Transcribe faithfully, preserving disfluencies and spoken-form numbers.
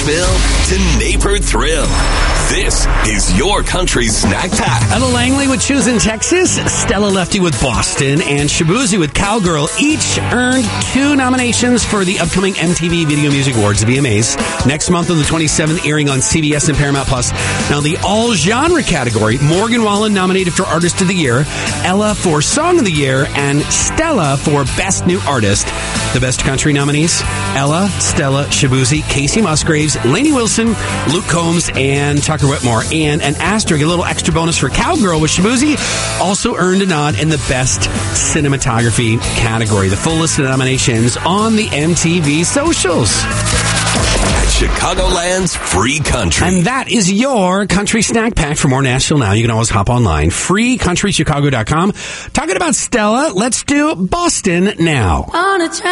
Nashville to Neighbor Thrill. This is your country snack pack. Ella Langley with Choosing Texas, Stella Lefty with Boston, and Shabuzi with Cowgirl each earned two nominations for the upcoming M T V Video Music Awards, the V M As. Next month on the twenty-seventh, airing on C B S and Paramount Plus. Now, the all-genre category, Morgan Wallen nominated for Artist of the Year, Ella for Song of the Year, and Stella for Best New Artist. The Best Country nominees, Ella, Stella, Shabuzi, Casey Musgraves, Lainey Wilson, Luke Combs, and Tucker Whitmore. And an asterisk, a little extra bonus for Cowgirl with Shabuzi, also earned a nod in the Best Cinematography category. The full list of nominations on the M T V socials. At Chicagoland's Free Country. And that is your Country Snack Pack. For more Nashville Now, you can always hop online. free country chicago dot com. Talking about Stella, let's do Boston now. On a